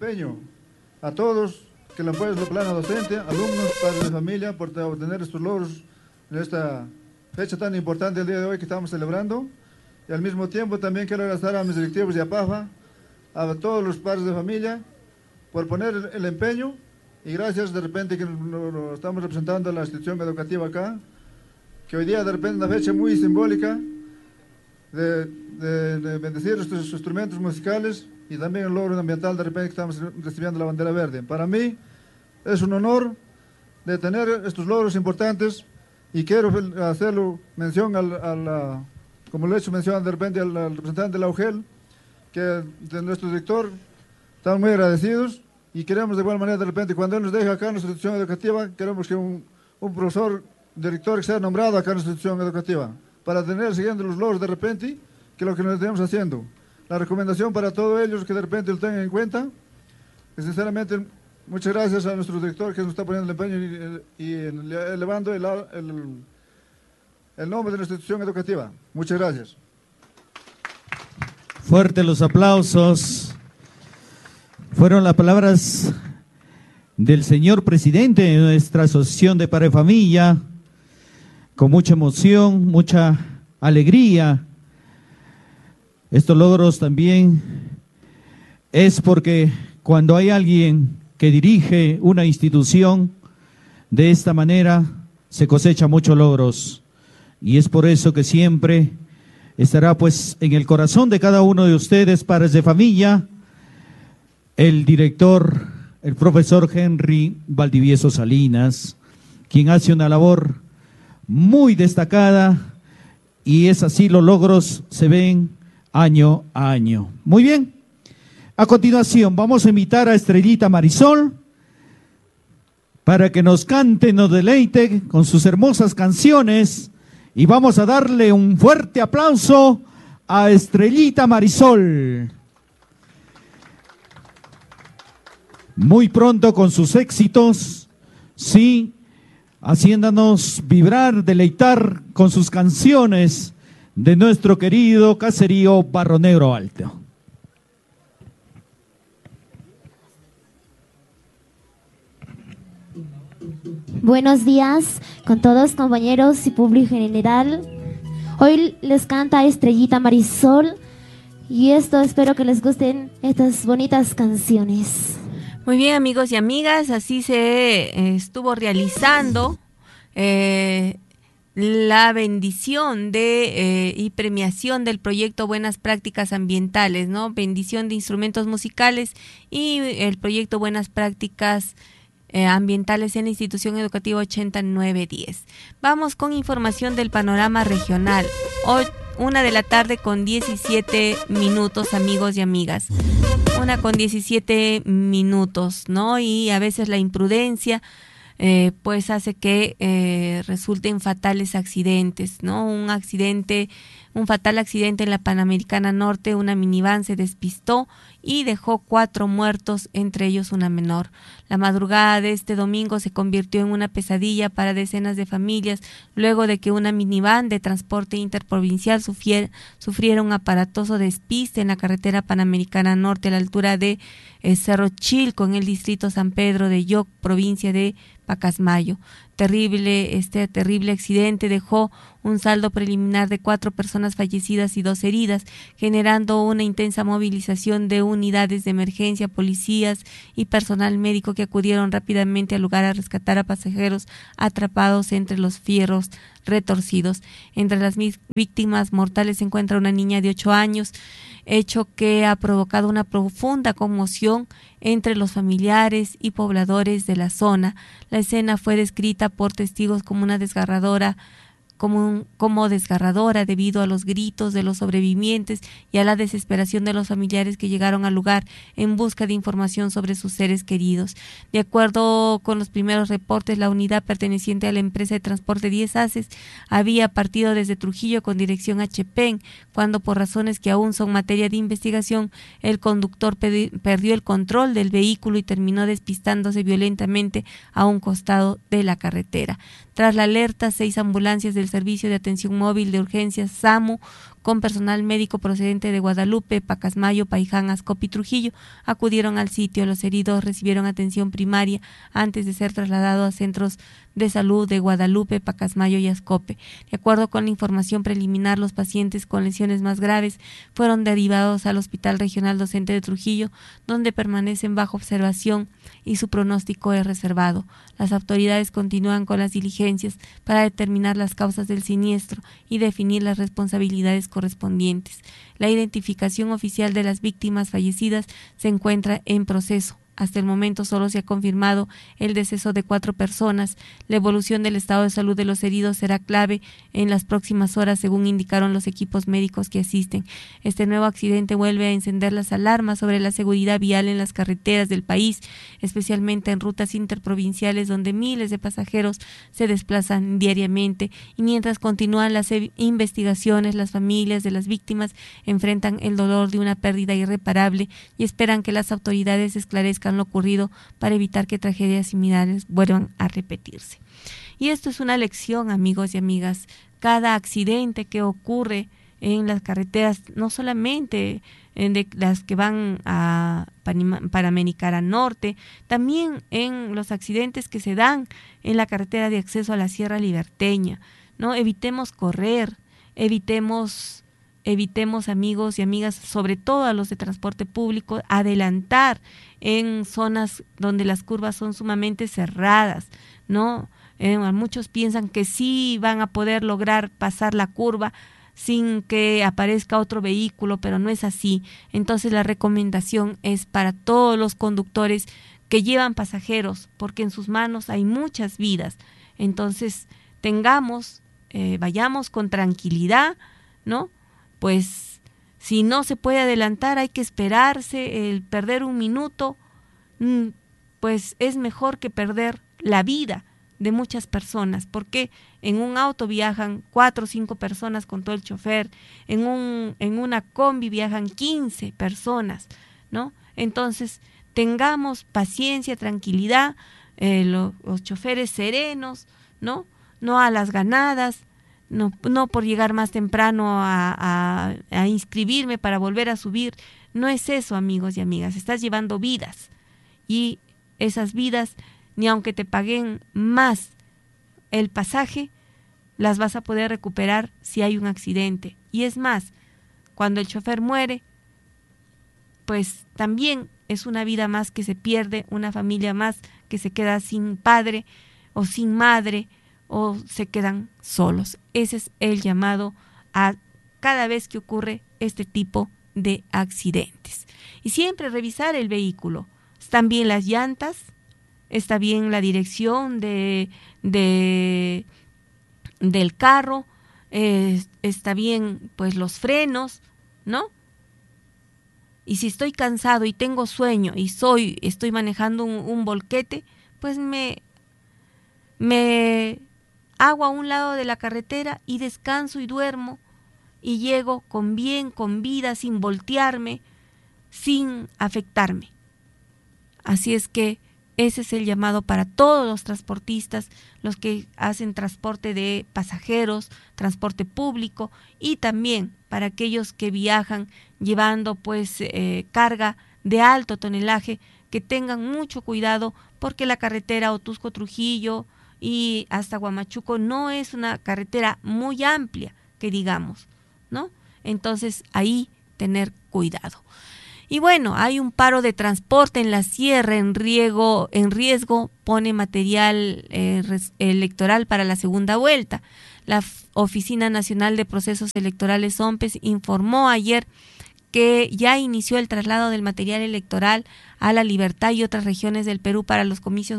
empeño a todos que le han puesto el plano docente, alumnos, padres de familia, por obtener estos logros en esta fecha tan importante el día de hoy que estamos celebrando. Y al mismo tiempo también quiero agradecer a mis directivos de APAFA, a todos los padres de familia, por poner el empeño, y gracias de repente que lo estamos representando a la institución educativa acá, que hoy día de repente una fecha muy simbólica de bendecir estos instrumentos musicales y también el logro ambiental de repente que estamos recibiendo la bandera verde. Para mí es un honor de tener estos logros importantes y quiero hacerlo mención como lo he hecho mención de repente al representante de la UGEL, que de nuestro director, estamos muy agradecidos y queremos de igual manera de repente cuando él nos deje acá en nuestra institución educativa, queremos que un profesor, director que sea nombrado acá en nuestra institución educativa, para tener siguiendo los logros de repente, que lo que nos estemos haciendo. La recomendación para todos ellos que de repente lo tengan en cuenta, que sinceramente muchas gracias a nuestro director que nos está poniendo el empeño y elevando el nombre de nuestra institución educativa. Muchas gracias. Fuertes los aplausos. Fueron las palabras del señor presidente de nuestra Asociación de Padre Familia, con mucha emoción, mucha alegría. Estos logros también es porque cuando hay alguien que dirige una institución de esta manera, se cosecha muchos logros. Y es por eso que siempre estará pues en el corazón de cada uno de ustedes, padres de familia, el director, el profesor Henry Valdivieso Salinas, quien hace una labor muy destacada y es así, los logros se ven año a año. Muy bien, a continuación vamos a invitar a Estrellita Marisol para que nos cante, nos deleite con sus hermosas canciones y vamos a darle un fuerte aplauso a Estrellita Marisol. Muy pronto con sus éxitos, sí, haciéndonos vibrar, deleitar con sus canciones de nuestro querido caserío Barro Negro Alto. Buenos días con todos compañeros y público en general. Hoy les canta Estrellita Marisol y espero que les gusten estas bonitas canciones. Muy bien, amigos y amigas, así se estuvo realizando la bendición y premiación del proyecto Buenas Prácticas Ambientales, ¿no? Bendición de instrumentos musicales y el proyecto Buenas Prácticas ambientales en la institución educativa 8910. Vamos con información del panorama regional. Hoy 1:17 p.m, amigos y amigas. 1:17 p.m, ¿no? Y a veces la imprudencia pues hace que resulten fatales accidentes, ¿no? Un fatal accidente en la Panamericana Norte, una minivan se despistó y dejó 4 muertos, entre ellos una menor. La madrugada de este domingo se convirtió en una pesadilla para decenas de familias, luego de que una minivan de transporte interprovincial sufriera un aparatoso despiste en la carretera Panamericana Norte a la altura de Cerro Chilco, en el distrito San Pedro de Yoc, provincia de Pacasmayo. Este terrible accidente dejó un saldo preliminar de 4 personas fallecidas y 2 heridas, generando una intensa movilización de unidades de emergencia, policías y personal médico que acudieron rápidamente al lugar a rescatar a pasajeros atrapados entre los fierros retorcidos. Entre las víctimas mortales se encuentra una niña de 8 años, hecho que ha provocado una profunda conmoción entre los familiares y pobladores de la zona. La escena fue descrita por testigos como una desgarradora debido a los gritos de los sobrevivientes y a la desesperación de los familiares que llegaron al lugar en busca de información sobre sus seres queridos. De acuerdo con los primeros reportes, la unidad perteneciente a la empresa de transporte 10 Haces había partido desde Trujillo con dirección a Chepén, cuando por razones que aún son materia de investigación, el conductor perdió el control del vehículo y terminó despistándose violentamente a un costado de la carretera. Tras la alerta, 6 ambulancias del Servicio de Atención Móvil de Urgencias SAMU con personal médico procedente de Guadalupe, Pacasmayo, Paiján, Azcope y Trujillo, acudieron al sitio. Los heridos recibieron atención primaria antes de ser trasladados a centros de salud de Guadalupe, Pacasmayo y Azcope. De acuerdo con la información preliminar, los pacientes con lesiones más graves fueron derivados al Hospital Regional Docente de Trujillo, donde permanecen bajo observación y su pronóstico es reservado. Las autoridades continúan con las diligencias para determinar las causas del siniestro y definir las responsabilidades correspondientes. La identificación oficial de las víctimas fallecidas se encuentra en proceso. Hasta el momento solo se ha confirmado el deceso de 4 personas. La evolución del estado de salud de los heridos será clave en las próximas horas, según indicaron los equipos médicos que asisten. Este nuevo accidente vuelve a encender las alarmas sobre la seguridad vial en las carreteras del país, especialmente en rutas interprovinciales donde miles de pasajeros se desplazan diariamente. Y mientras continúan las investigaciones, las familias de las víctimas enfrentan el dolor de una pérdida irreparable y esperan que las autoridades esclarezcan lo ocurrido para evitar que tragedias similares vuelvan a repetirse. Y esto es una lección, amigos y amigas. Cada accidente que ocurre en las carreteras, no solamente de las que van a Panamericana Norte, también en los accidentes que se dan en la carretera de acceso a la Sierra Liberteña, ¿no? Evitemos correr, evitemos, amigos y amigas, sobre todo a los de transporte público, adelantar en zonas donde las curvas son sumamente cerradas, ¿no? Muchos piensan que sí van a poder lograr pasar la curva sin que aparezca otro vehículo, pero no es así. Entonces la recomendación es para todos los conductores que llevan pasajeros, porque en sus manos hay muchas vidas. Entonces vayamos con tranquilidad, ¿no? Pues si no se puede adelantar, hay que esperarse. El perder un minuto, pues es mejor que perder la vida de muchas personas, porque en un auto viajan 4 o 5 personas con todo el chofer, en una combi viajan 15 personas, ¿no? Entonces, tengamos paciencia, tranquilidad, los choferes serenos, ¿no? No a las ganadas, no por llegar más temprano a inscribirme para volver a subir. No es eso, amigos y amigas. Estás llevando vidas, y esas vidas, ni aunque te paguen más el pasaje, las vas a poder recuperar si hay un accidente. Y es más, cuando el chofer muere, pues también es una vida más que se pierde, una familia más que se queda sin padre o sin madre, o se quedan solos. Ese es el llamado a cada vez que ocurre este tipo de accidentes. Y siempre revisar el vehículo. Están bien las llantas, está bien la dirección del carro, está bien pues los frenos, ¿no? Y si estoy cansado y tengo sueño y estoy manejando un volquete, pues me hago a un lado de la carretera y descanso y duermo, y llego con vida, sin voltearme, sin afectarme. Así es que ese es el llamado para todos los transportistas, los que hacen transporte de pasajeros, transporte público, y también para aquellos que viajan llevando pues carga de alto tonelaje, que tengan mucho cuidado, porque la carretera Otusco-Trujillo y hasta Huamachuco no es una carretera muy amplia, que digamos, ¿no? Entonces ahí tener cuidado. Y bueno, hay un paro de transporte en la sierra en riesgo, pone material electoral para la segunda vuelta. La Oficina Nacional de Procesos Electorales, OMPES, informó ayer que ya inició el traslado del material electoral a La Libertad y otras regiones del Perú para los comicios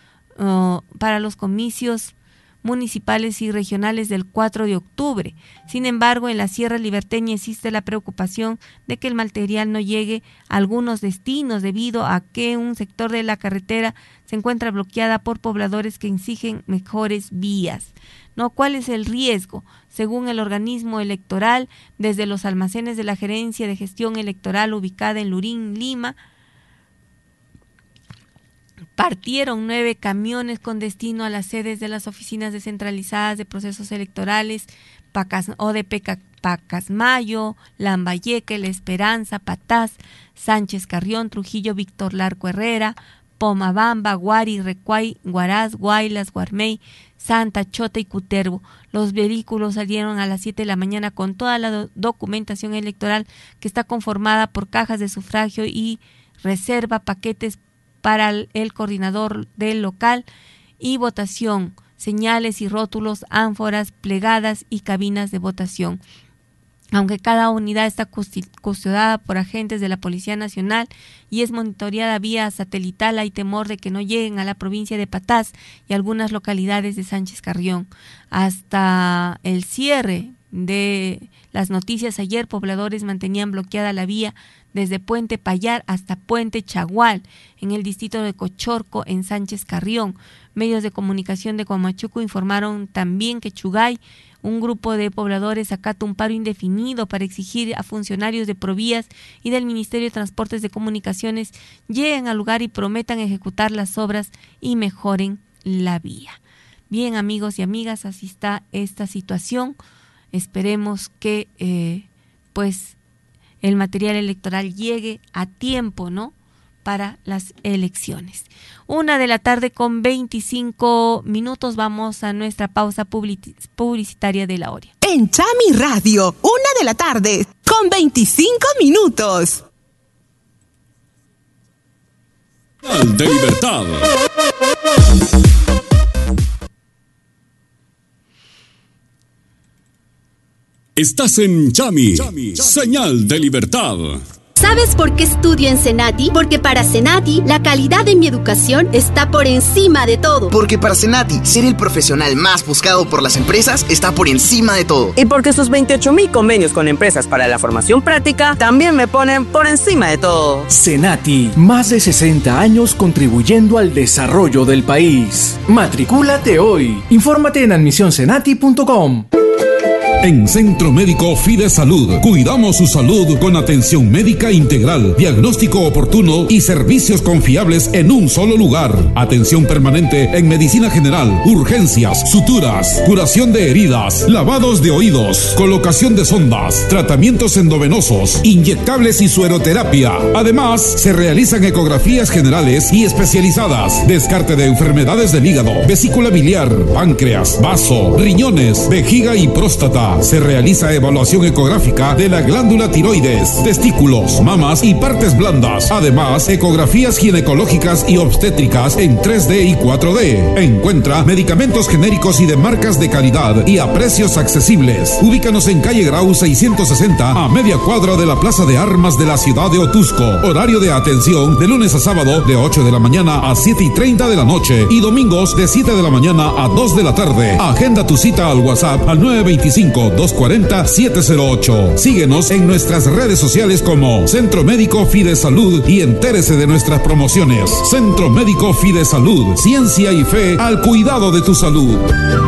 municipales y regionales del 4 de octubre. Sin embargo, en la Sierra Liberteña existe la preocupación de que el material no llegue a algunos destinos debido a que un sector de la carretera se encuentra bloqueada por pobladores que exigen mejores vías. ¿No? ¿Cuál es el riesgo? Según el organismo electoral, desde los almacenes de la Gerencia de Gestión Electoral ubicada en Lurín, Lima, partieron 9 camiones con destino a las sedes de las oficinas descentralizadas de procesos electorales Pacasmayo, Lambayeque, La Esperanza, Patás, Sánchez Carrión, Trujillo, Víctor Larco Herrera, Pomabamba, Guari, Recuay, Huaraz, Guaylas, Guarmey, Santa, Chota y Cutervo. Los vehículos salieron a las 7 de la mañana con toda la documentación electoral que está conformada por cajas de sufragio y reserva, paquetes para el coordinador del local y votación, señales y rótulos, ánforas, plegadas y cabinas de votación. Aunque cada unidad está custodiada por agentes de la Policía Nacional y es monitoreada vía satelital, hay temor de que no lleguen a la provincia de Patás y algunas localidades de Sánchez Carrión. Hasta el cierre de las noticias ayer, pobladores mantenían bloqueada la vía desde Puente Payar hasta Puente Chagual, en el distrito de Cochorco, en Sánchez Carrión. Medios de comunicación de Huamachuco informaron también que Chugay, un grupo de pobladores, acata un paro indefinido para exigir a funcionarios de Provías y del Ministerio de Transportes de Comunicaciones lleguen al lugar y prometan ejecutar las obras y mejoren la vía. Bien, amigos y amigas, así está esta situación. Esperemos que pues el material electoral llegue a tiempo, ¿no?, para las elecciones. 1:25 p.m. Vamos a nuestra pausa publicitaria de la hora. En Chami Radio, 1:25 p.m. De Libertad. Estás en Chami, señal de libertad. ¿Sabes por qué estudio en Senati? Porque para Senati, la calidad de mi educación está por encima de todo. Porque para Senati, ser el profesional más buscado por las empresas está por encima de todo. Y porque sus 28,000 convenios con empresas para la formación práctica también me ponen por encima de todo. Senati, más de 60 años contribuyendo al desarrollo del país. Matricúlate hoy. Infórmate en admisionsenati.com. En Centro Médico Fide Salud, cuidamos su salud con atención médica integral, diagnóstico oportuno y servicios confiables en un solo lugar. Atención permanente en medicina general, urgencias, suturas, curación de heridas, lavados de oídos, colocación de sondas, tratamientos endovenosos, inyectables y sueroterapia. Además, se realizan ecografías generales y especializadas, descarte de enfermedades del hígado, vesícula biliar, páncreas, vaso, riñones, vejiga y próstata. Se realiza evaluación ecográfica de la glándula tiroides, testículos, mamas y partes blandas. Además, ecografías ginecológicas y obstétricas en 3D y 4D. Encuentra medicamentos genéricos y de marcas de calidad y a precios accesibles. Ubícanos en calle Grau 660, a media cuadra de la Plaza de Armas de la ciudad de Otusco. Horario de atención de lunes a sábado de 8 de la mañana a 7:30 de la noche y domingos de 7 de la mañana a 2 de la tarde. Agenda tu cita al WhatsApp al 925-240-708. Síguenos en nuestras redes sociales como Centro Médico Fide Salud y entérese de nuestras promociones. Centro Médico Fide Salud, ciencia y fe al cuidado de tu salud.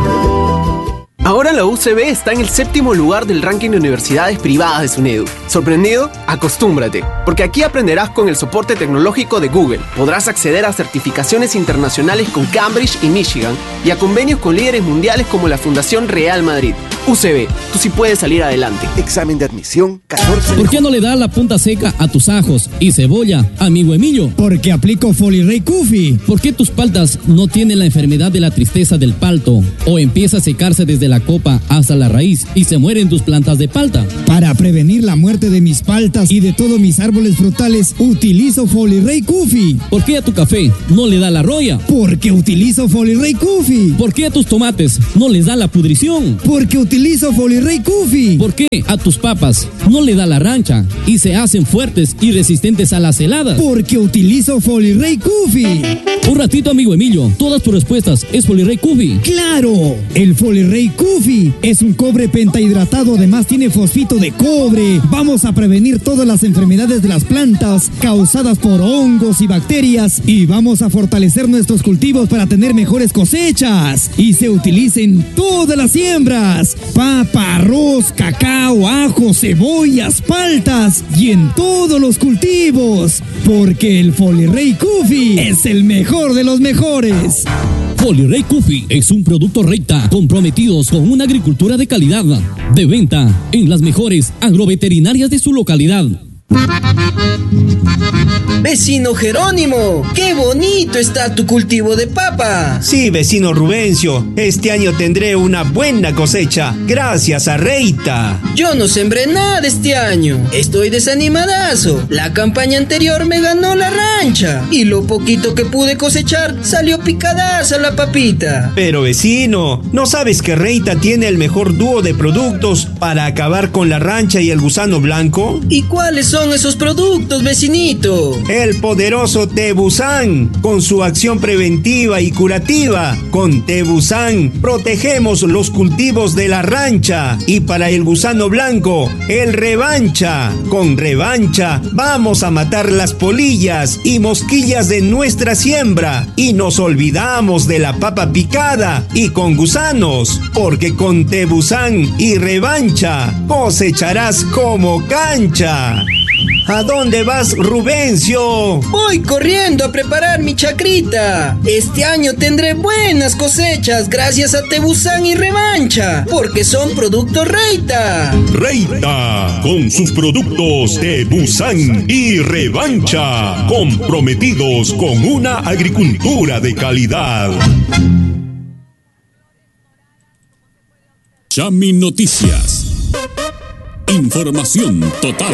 Ahora la UCB está en el 7º lugar del ranking de universidades privadas de SUNEDU. ¿Sorprendido? Acostúmbrate, porque aquí aprenderás con el soporte tecnológico de Google. Podrás acceder a certificaciones internacionales con Cambridge y Michigan y a convenios con líderes mundiales como la Fundación Real Madrid. UCB, tú sí puedes salir adelante. Examen de admisión 14. ¿Por qué no le das la punta seca a tus ajos y cebolla, amigo Emilio? Porque aplico Folirey Kufi. ¿Por qué tus paltas no tienen la enfermedad de la tristeza del palto o empieza a secarse desde la copa hasta la raíz y se mueren tus plantas de palta? Para prevenir la muerte de mis paltas y de todos mis árboles frutales, utilizo Folirey Kufi. ¿Por qué a tu café no le da la roya? Porque utilizo Folirey Kufi. ¿Por qué a tus tomates no les da la pudrición? Porque utilizo Folirey Kufi. ¿Por qué a tus papas no le da la rancha y se hacen fuertes y resistentes a las heladas? Porque utilizo Folirey Kufi. Un ratito, amigo Emilio, todas tus respuestas es Folirey Kufi. ¡Claro! El Folirey Kufi es un cobre pentahidratado, además tiene fosfito de cobre. Vamos a prevenir todas las enfermedades de las plantas causadas por hongos y bacterias y vamos a fortalecer nuestros cultivos para tener mejores cosechas. Y se utiliza en todas las siembras: papa, arroz, cacao, ajo, cebollas, paltas y en todos los cultivos. Porque el Folirey Kufi es el mejor de los mejores. Folirey Coffee es un producto Reita, comprometidos con una agricultura de calidad, de venta en las mejores agroveterinarias de su localidad. Vecino Jerónimo, qué bonito está tu cultivo de papa. Sí, vecino Rubencio, este año tendré una buena cosecha, gracias a Reita. Yo no sembré nada este año, estoy desanimadazo. La campaña anterior me ganó la rancha y lo poquito que pude cosechar salió picadaza la papita. Pero vecino, ¿no sabes que Reita tiene el mejor dúo de productos para acabar con la rancha y el gusano blanco? ¿Y cuáles son esos productos, vecinito? El poderoso Tebusan, con su acción preventiva y curativa. Con Tebusan protegemos los cultivos de la rancha. Y para el gusano blanco, el Revancha. Con Revancha vamos a matar las polillas y mosquillas de nuestra siembra. Y nos olvidamos de la papa picada y con gusanos, porque con Tebusan y Revancha cosecharás como cancha. ¿A dónde vas, Rubencio? Voy corriendo a preparar mi chacrita. Este año tendré buenas cosechas gracias a Tebusan y Revancha, porque son productos Reita. Reita, con sus productos Tebusan y Revancha, comprometidos con una agricultura de calidad. Chami Noticias. Información total.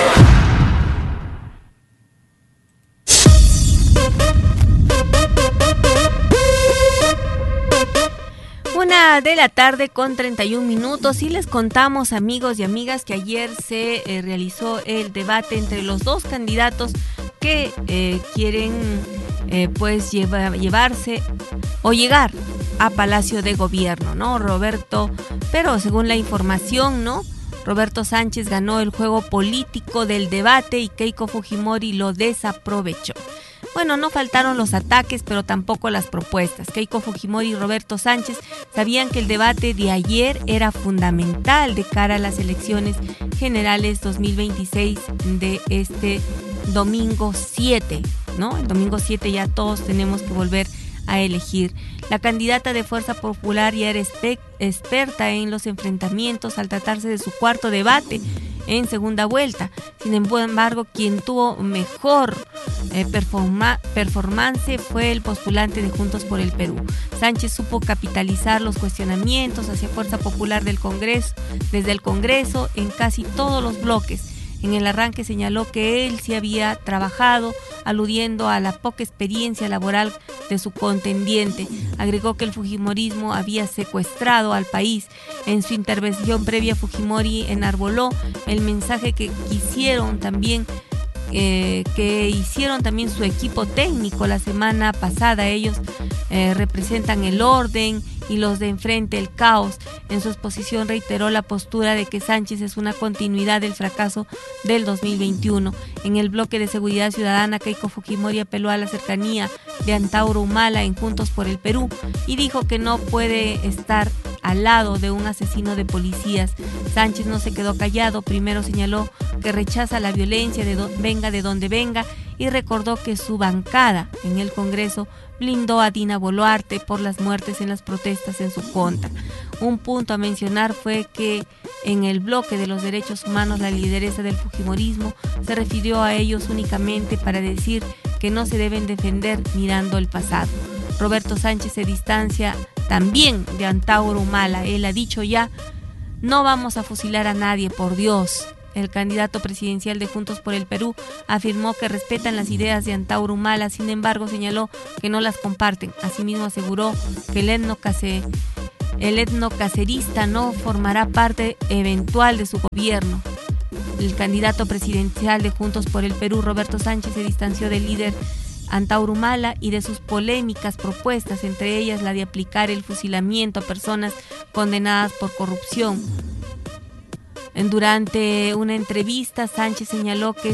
1:31 p.m. y les contamos, amigos y amigas, que ayer se realizó el debate entre los dos candidatos que quieren pues llevarse o llegar a Palacio de Gobierno, ¿no? Pero según la información, ¿no? Roberto Sánchez ganó el juego político del debate y Keiko Fujimori lo desaprovechó. Bueno, no faltaron los ataques, pero tampoco las propuestas. Keiko Fujimori y Roberto Sánchez sabían que el debate de ayer era fundamental de cara a las elecciones generales 2026 de este domingo 7, ¿no? El domingo 7 ya todos tenemos que volver a elegir. La candidata de Fuerza Popular ya era experta en los enfrentamientos al tratarse de su cuarto debate en segunda vuelta. Sin embargo, quien tuvo mejor performance fue el postulante de Juntos por el Perú. Sánchez supo capitalizar los cuestionamientos hacia Fuerza Popular desde el Congreso en casi todos los bloques. En el arranque señaló que él sí había trabajado, aludiendo a la poca experiencia laboral de su contendiente. Agregó que el fujimorismo había secuestrado al país. En su intervención previa, Fujimori enarboló el mensaje que hicieron también su equipo técnico la semana pasada. Ellos representan el orden y los de enfrente el caos. En su exposición reiteró la postura de que Sánchez es una continuidad del fracaso del 2021. En el bloque de Seguridad Ciudadana, Keiko Fujimori apeló a la cercanía de Antauro Humala en Juntos por el Perú y dijo que no puede estar al lado de un asesino de policías. Sánchez no se quedó callado. Primero señaló que rechaza la violencia venga de donde venga y recordó que su bancada en el Congreso blindó a Dina Boluarte por las muertes en las protestas en su contra. Un punto a mencionar fue que en el bloque de los derechos humanos la lideresa del fujimorismo se refirió a ellos únicamente para decir que no se deben defender mirando el pasado. Roberto Sánchez se distancia también de Antauro Humala. Él ha dicho ya: no vamos a fusilar a nadie, por Dios. El candidato presidencial de Juntos por el Perú afirmó que respetan las ideas de Antauro Humala, sin embargo señaló que no las comparten. Asimismo aseguró que el etnocacerista no formará parte eventual de su gobierno. El candidato presidencial de Juntos por el Perú, Roberto Sánchez, se distanció del líder Antauro Humala y de sus polémicas propuestas, entre ellas la de aplicar el fusilamiento a personas condenadas por corrupción. Durante una entrevista, Sánchez señaló que